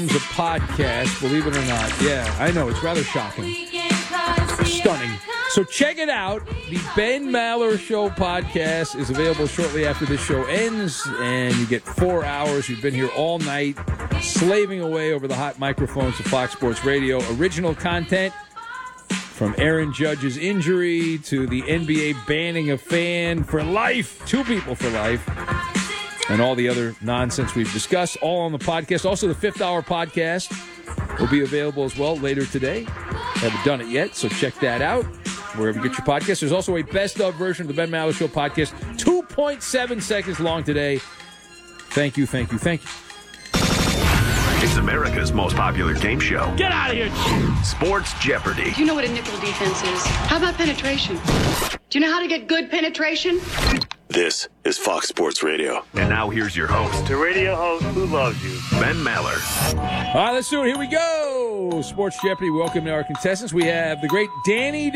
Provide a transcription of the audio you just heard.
a podcast, believe it or not. Yeah, I know. It's rather shocking. Stunning. So check it out. The Ben Maller Show podcast is available shortly after this show ends, and you get 4 hours. You've been here all night, slaving away over the hot microphones of Fox Sports Radio. Original content from Aaron Judge's injury to the NBA banning a fan for life, 2 people for life, and all the other nonsense we've discussed, all on the podcast. Also, the 5th Hour podcast will be available as well later today. Haven't done it yet, so check that out wherever you get your podcast. There's also a best-of version of the Ben Maller Show podcast, 2.7 seconds long today. Thank you. It's America's most popular game show. Get out of here! Sports Jeopardy! Do you know what a nickel defense is? How about penetration? Do you know how to get good penetration? This is Fox Sports Radio. And now here's your host, The radio host who loves you. Ben Maller. All right, let's do it. Here we go. Sports Jeopardy. Welcome to our contestants. We have the great Danny